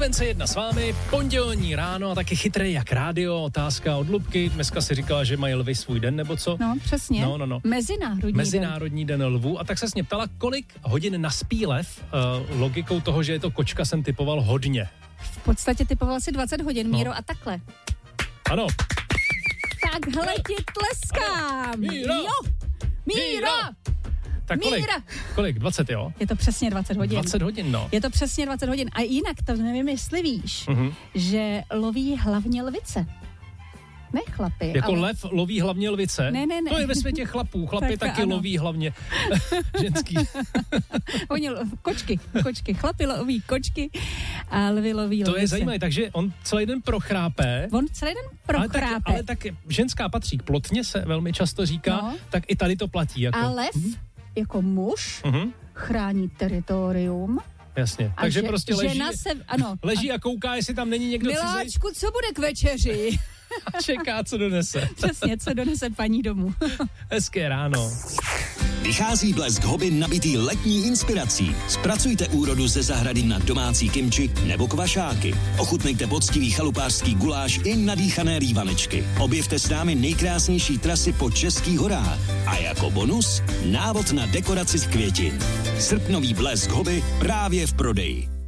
Frekvence 1 s vámi, pondělní ráno a taky chytrý jak rádio, otázka od Lubky. Dneska si říkala, že mají lvy svůj den nebo co? No, přesně. No. Mezinárodní den lvů. A tak se mě ptala, kolik hodin naspí lev, logikou toho, že je to kočka, jsem typoval hodně. V podstatě typoval si 20 hodin, Míro, a takhle. Ano. Takhle ti tleskám. Míro! Jo! Míro! Tak kolik? 20, jo? Je to přesně 20 hodin. 20 hodin, no. Je to přesně 20 hodin. A jinak to nevím, jestli víš, že loví hlavně lvice. Ne chlapy. Jako ale... lev loví hlavně lvice? Ne. To je ve světě chlapů. Chlapy taky ano. loví hlavně ženský. Oni kočky. Chlapi loví kočky a lvy loví lvice. To je zajímavé, takže on celý den prochrápe. Ale tak ženská patří k plotně, se velmi často říká, tak i tady to platí. Jako. A lev jako muž chrání teritorium. Jasně, a takže prostě leží a kouká, jestli tam není někdo cizej. Miláčku, co bude k večeři? A čeká, co donese. Přesně, co donese paní domů. Hezké ráno. Vychází Blesk Hobby nabitý letní inspirací. Zpracujte úrodu ze zahrady na domácí kimči nebo kvašáky. Ochutnejte poctivý chalupářský guláš i nadýchané rývanečky. Objevte s námi nejkrásnější trasy po českých horách. A jako bonus návod na dekoraci z květin. Srpnový Blesk Hobby právě v prodeji.